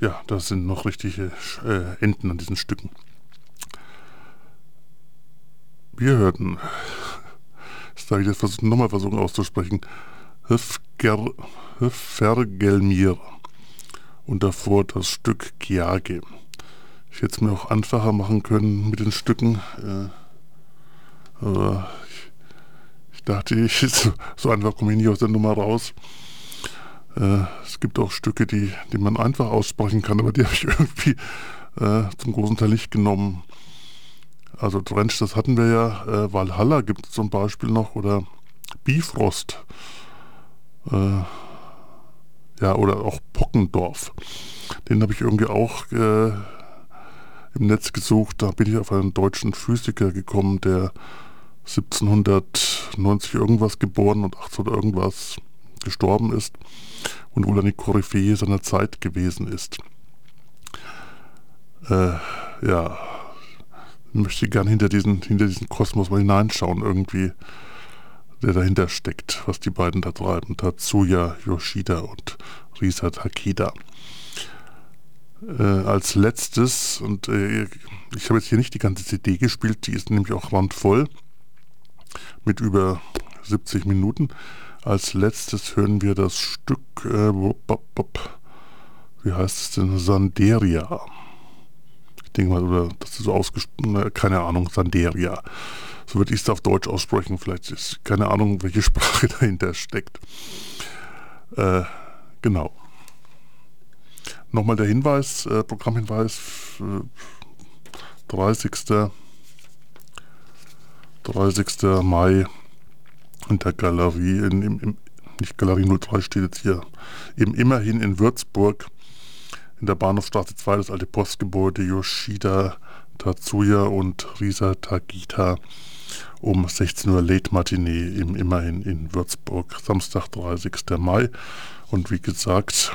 ja, das sind noch richtige Enden an diesen Stücken. Wir hörten, das darf ich jetzt nochmal versuchen auszusprechen, Höfgergelmir und davor das Stück Kiage. Ich hätte es mir auch einfacher machen können mit den Stücken, aber ich dachte, so einfach komme ich nicht aus der Nummer raus. Es gibt auch Stücke, die man einfach aussprechen kann, aber die habe ich irgendwie zum großen Teil nicht genommen. Also Drench, das hatten wir ja, Valhalla gibt es zum Beispiel noch, oder Bifrost, ja, oder auch Pockendorf. Den habe ich irgendwie auch im Netz gesucht. Da bin ich auf einen deutschen Physiker gekommen, der 1790 irgendwas geboren und 1800 irgendwas gestorben ist und wohl eine Koryphäe seiner Zeit gewesen ist. Ja, möchte gerne hinter diesen Kosmos mal hineinschauen irgendwie, der dahinter steckt, was die beiden da treiben, Tatsuya Yoshida und Risa Takeda. Als letztes, und ich habe jetzt hier nicht die ganze CD gespielt, die ist nämlich auch randvoll, mit über 70 Minuten. Als letztes hören wir das Stück, wie heißt es denn, Sanderia. Ich denke mal, oder das ist so ausgesprochen, keine Ahnung, Sanderia. So würde ich es auf Deutsch aussprechen, vielleicht ist keine Ahnung, welche Sprache dahinter steckt. Genau. Nochmal der Hinweis, Programmhinweis, 30. Mai in der Galerie, nicht Galerie 03 steht jetzt hier, eben immerhin in Würzburg, in der Bahnhofstraße 2, das alte Postgebäude, Yoshida, Tatsuya und Risa Takeda um 16 Uhr Late Matinee immerhin in Würzburg, Samstag, 30. Mai. Und wie gesagt,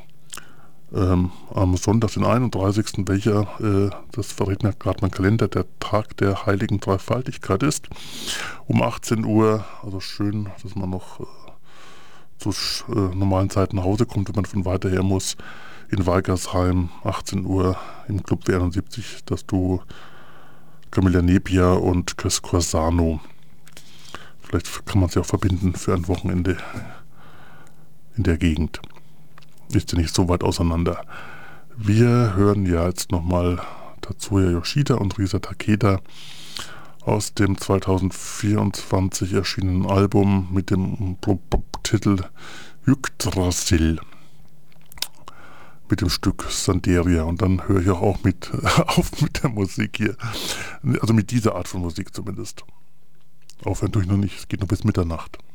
am Sonntag, den 31., welcher, das verrät mir gerade mein Kalender, der Tag der heiligen Dreifaltigkeit ist, um 18 Uhr, also schön, dass man noch zu normalen Zeiten nach Hause kommt, wenn man von weiter her muss, in Weigersheim, 18 Uhr im Club W71, das Duo Camilla Nepia und Chris Corsano. Vielleicht kann man sie auch verbinden für ein Wochenende in der Gegend. Ist ja nicht so weit auseinander. Wir hören ja jetzt nochmal Tatsuya Yoshida und Risa Takeda aus dem 2024 erschienenen Album mit dem Titel Yggdrasil, mit dem Stück Sanderia. Und dann höre ich auch auf mit der Musik hier. Also mit dieser Art von Musik zumindest. Aufhören tue ich noch nicht, es geht noch bis Mitternacht.